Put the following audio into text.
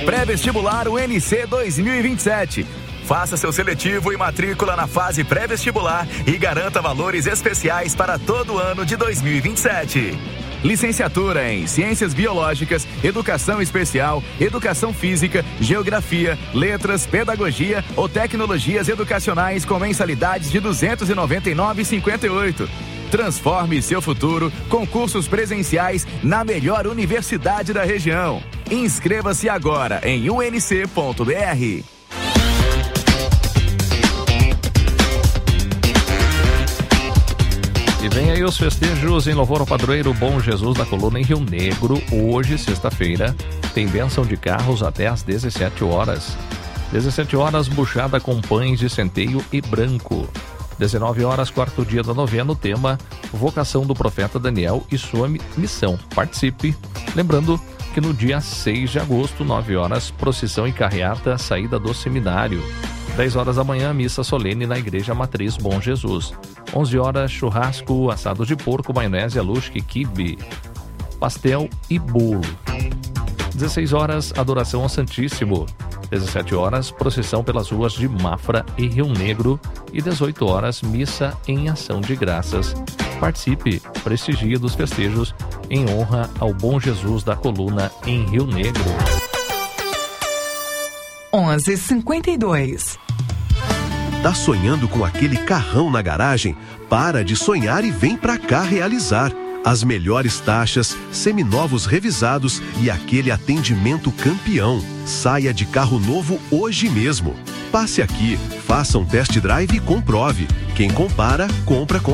Pré-vestibular UNC 2027. Faça seu seletivo e matrícula na fase pré-vestibular e garanta valores especiais para todo o ano de 2027. Licenciatura em Ciências Biológicas, Educação Especial, Educação Física, Geografia, Letras, Pedagogia ou Tecnologias Educacionais com mensalidades de R$ 299,58. Transforme seu futuro com cursos presenciais na melhor universidade da região. Inscreva-se agora em unc.br. E vem aí os festejos em louvor ao padroeiro Bom Jesus da Coluna em Rio Negro. Hoje, sexta-feira, tem bênção de carros até às 17 horas. 17 horas, buchada com pães de centeio e branco. 19 horas, quarto dia da novena, o tema Vocação do Profeta Daniel e sua missão. Participe. Lembrando que no dia 6 de agosto, 9 horas, procissão e carreata, saída do seminário. 10 horas da manhã, missa solene na Igreja Matriz Bom Jesus. 11 horas, churrasco, assado de porco, maionese, aluxque, quibe, pastel e bolo. 16 horas, adoração ao Santíssimo. 17 horas, procissão pelas ruas de Mafra e Rio Negro. E 18 horas, missa em ação de graças. Participe, prestigie dos festejos em honra ao Bom Jesus da Coluna em Rio Negro. 11h52. Tá sonhando com aquele carrão na garagem? Para de sonhar e vem pra cá realizar. As melhores taxas, seminovos revisados e aquele atendimento campeão. Saia de carro novo hoje mesmo. Passe aqui, faça um test drive e comprove. Quem compara, compra com